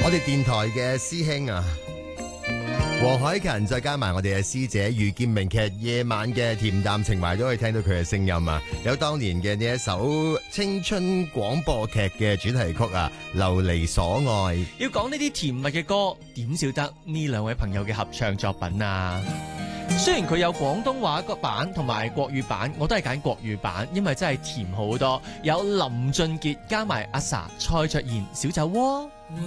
我哋電台嘅師兄啊，黃凱芹再加埋我哋嘅師姐余劍明，其實夜晚嘅恬淡情懷都可以聽到佢嘅聲音啊！有當年嘅呢一首青春廣播劇嘅主題曲啊，《流離所愛》。 要講呢啲甜蜜嘅歌，點少得呢兩位朋友嘅合唱作品啊？雖然佢有廣東話個版同埋國語版，我都係揀國語版，因為真係甜好多。有林俊傑加埋阿 sa、蔡卓妍、小酒窩。